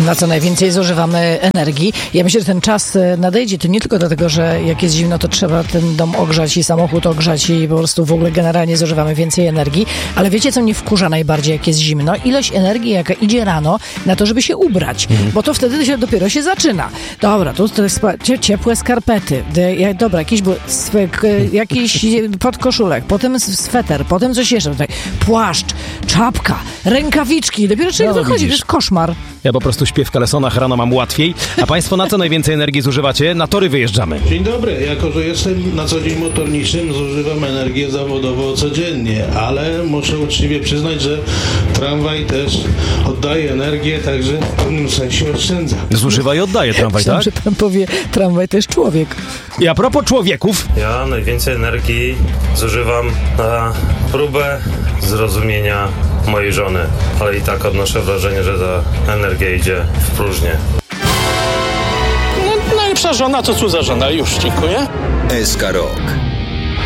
Na co najwięcej zużywamy energii. Ja myślę, że ten czas nadejdzie. To nie tylko dlatego, że jak jest zimno, to trzeba ten dom ogrzać i samochód ogrzać i po prostu w ogóle generalnie zużywamy więcej energii. Ale wiecie, co mnie wkurza najbardziej, jak jest zimno? Ilość energii, jaka idzie rano na to, żeby się ubrać. Bo to wtedy dopiero się zaczyna. Dobra, tu ciepłe skarpety. Dobra, jakiś podkoszulek, potem sweter, potem coś jeszcze. Tutaj płaszcz, czapka, rękawiczki. Dopiero człowiek wychodzi, to jest koszmar. Ja po prostu śpię w kalesonach, rano mam łatwiej. A państwo na co najwięcej energii zużywacie? Na tory wyjeżdżamy. Dzień dobry. Jako, że jestem na co dzień motorniczym, zużywam energię zawodowo codziennie, ale muszę uczciwie przyznać, że tramwaj też oddaje energię, także w pewnym sensie oszczędza. Zużywa i oddaje tramwaj, tak? Że pan powie, tramwaj to jest człowiek. I a propos człowieków. Ja najwięcej energii zużywam na próbę zrozumienia mojej żony, ale i tak odnoszę wrażenie, że ta energia idzie w próżnię. No, najlepsza żona to cudza żona. Już, dziękuję. SK Rok.